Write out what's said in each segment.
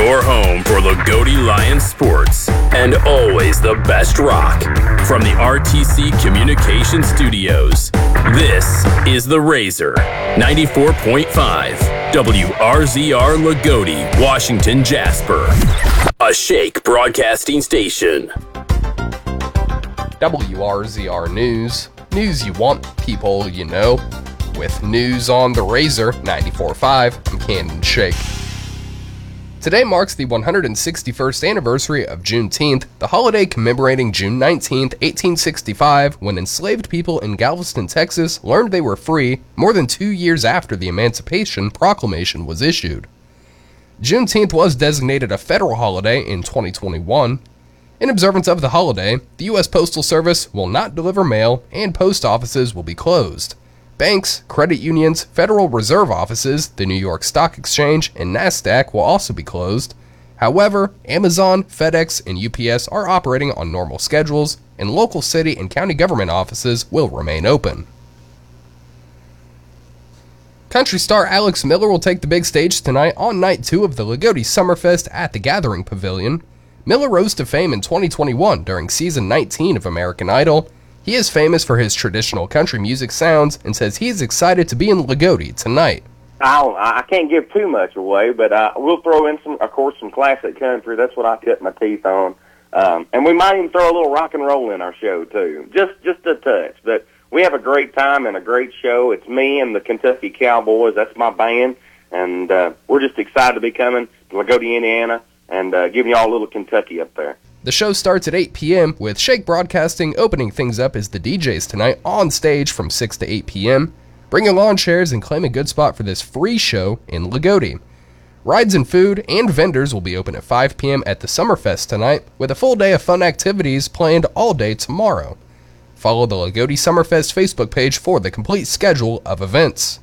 Your home for Lagodi Lions sports and always the best rock. From the RTC Communication Studios, this is The Razor, 94.5 WRZR Lagodi, Washington, Jasper. A Shake Broadcasting Station. WRZR News. News you want, people you know. With news on The Razor, 94.5, I'm Camden Shake. Today marks the 161st anniversary of Juneteenth, the holiday commemorating June 19, 1865, when enslaved people in Galveston, Texas learned they were free more than 2 years after the Emancipation Proclamation was issued. Juneteenth was designated a federal holiday in 2021. In observance of the holiday, the U.S. Postal Service will not deliver mail and post offices will be closed. Banks, credit unions, Federal Reserve offices, the New York Stock Exchange, and NASDAQ will also be closed. However, Amazon, FedEx, and UPS are operating on normal schedules, and local city and county government offices will remain open. Country star Alex Miller will take the big stage tonight on Night 2 of the Lagodi Summerfest at the Gathering Pavilion. Miller rose to fame in 2021 during Season 19 of American Idol. He is famous for his traditional country music sounds and says he is excited to be in Lagodi tonight. I can't give too much away, but we'll throw in some classic country. That's what I cut my teeth on. And we might even throw a little rock and roll in our show, too. Just a touch. But we have a great time and a great show. It's me and the Kentucky Cowboys. That's my band. And we're just excited to be coming to Lagodi, Indiana, and giving you all a little Kentucky up there. The show starts at 8 p.m., with Shake Broadcasting opening things up as the DJs tonight on stage from 6 to 8 p.m. Bring your lawn chairs and claim a good spot for this free show in Lagodi. Rides and food and vendors will be open at 5 p.m. at the Summerfest tonight, with a full day of fun activities planned all day tomorrow. Follow the Lagodi Summerfest Facebook page for the complete schedule of events.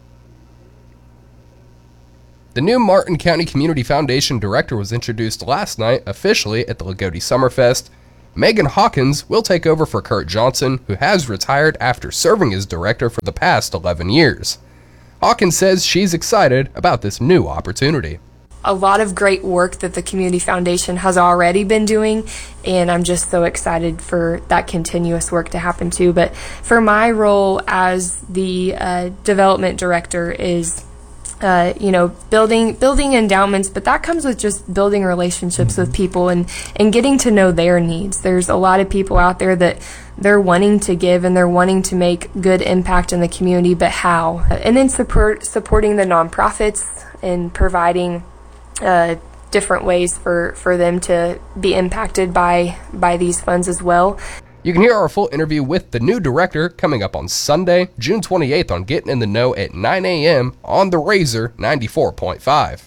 The new Martin County Community Foundation director was introduced last night officially at the Lagodi Summerfest. Megan Hawkins will take over for Kurt Johnson, who has retired after serving as director for the past 11 years. Hawkins says she's excited about this new opportunity. A lot of great work that the Community Foundation has already been doing, and I'm just so excited for that continuous work to happen too. But for my role as the development director is building endowments, but that comes with just building relationships with people and getting to know their needs. There's a lot of people out there that they're wanting to give and they're wanting to make good impact in the community, but how? And then supporting the nonprofits and providing different ways for them to be impacted by these funds as well. You can hear our full interview with the new director coming up on Sunday, June 28th on Getting in the Know at 9 a.m. on The Razor 94.5.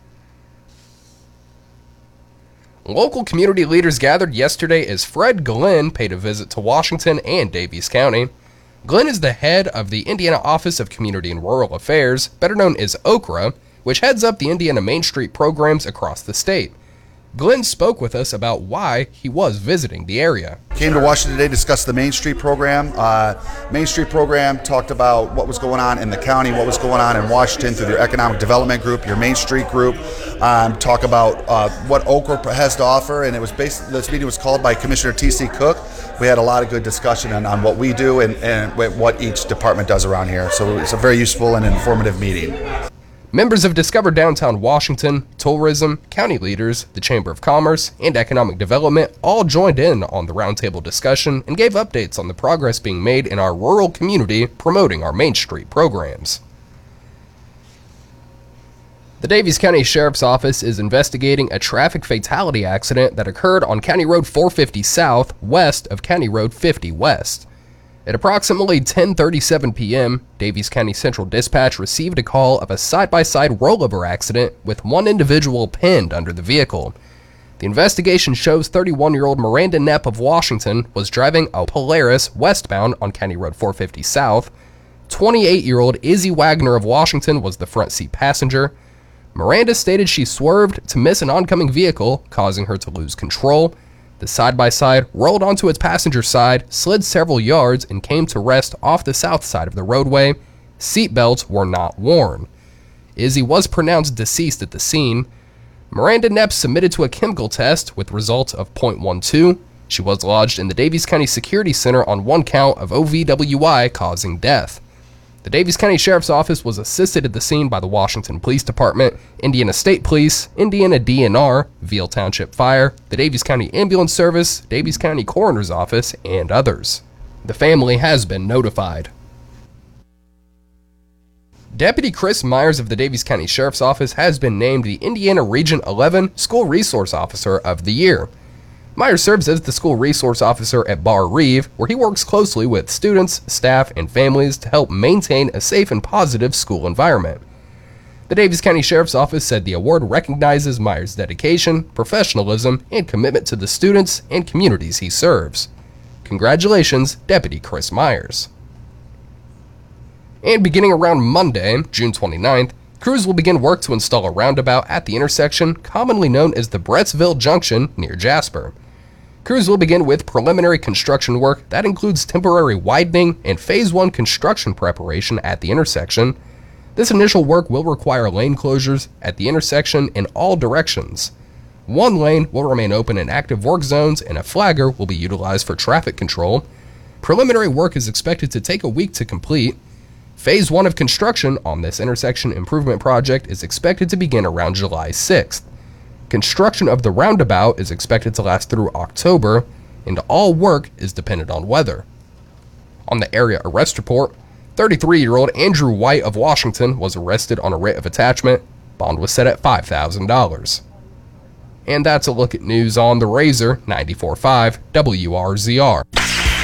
Local community leaders gathered yesterday as Fred Glenn paid a visit to Washington and Daviess County. Glenn is the head of the Indiana Office of Community and Rural Affairs, better known as OCRA, which heads up the Indiana Main Street programs across the state. Glenn spoke with us about why he was visiting the area. Came to Washington today to discuss the Main Street program. Main Street program talked about what was going on in the county, what was going on in Washington through their economic development group, your Main Street group. Talk about what Okra has to offer, and this meeting was called by Commissioner T.C. Cook. We had a lot of good discussion on what we do and what each department does around here. So it's a very useful and informative meeting. Members of Discover Downtown Washington, tourism, county leaders, the Chamber of Commerce, and Economic Development all joined in on the roundtable discussion and gave updates on the progress being made in our rural community promoting our Main Street programs. The Daviess County Sheriff's Office is investigating a traffic fatality accident that occurred on County Road 450 South, west of County Road 50 West. At approximately 10:37 p.m., Daviess County Central Dispatch received a call of a side-by-side rollover accident with one individual pinned under the vehicle. The investigation shows 31-year-old Miranda Knapp of Washington was driving a Polaris westbound on County Road 450 South. 28-year-old Izzy Wagner of Washington was the front seat passenger. Miranda stated she swerved to miss an oncoming vehicle, causing her to lose control. The side-by-side rolled onto its passenger side, slid several yards, and came to rest off the south side of the roadway. Seatbelts were not worn. Izzy was pronounced deceased at the scene. Miranda Knepp submitted to a chemical test with result of .12. She was lodged in the Daviess County Security Center on one count of OVWI causing death. The Daviess County Sheriff's Office was assisted at the scene by the Washington Police Department, Indiana State Police, Indiana DNR, Veal Township Fire, the Daviess County Ambulance Service, Daviess County Coroner's Office, and others. The family has been notified. Deputy Chris Myers of the Daviess County Sheriff's Office has been named the Indiana Region 11 School Resource Officer of the Year. Myers serves as the School Resource Officer at Bar Reeve, where he works closely with students, staff, and families to help maintain a safe and positive school environment. The Daviess County Sheriff's Office said the award recognizes Myers' dedication, professionalism, and commitment to the students and communities he serves. Congratulations, Deputy Chris Myers. And beginning around Monday, June 29th, crews will begin work to install a roundabout at the intersection commonly known as the Brettsville Junction near Jasper. Crews will begin with preliminary construction work that includes temporary widening and Phase 1 construction preparation at the intersection. This initial work will require lane closures at the intersection in all directions. One lane will remain open in active work zones and a flagger will be utilized for traffic control. Preliminary work is expected to take a week to complete. Phase 1 of construction on this intersection improvement project is expected to begin around July 6th. Construction of the roundabout is expected to last through October, and all work is dependent on weather. On the area arrest report, 33-year-old Andrew White of Washington was arrested on a writ of attachment. Bond was set at $5,000. And that's a look at news on the Razor 94.5 WRZR.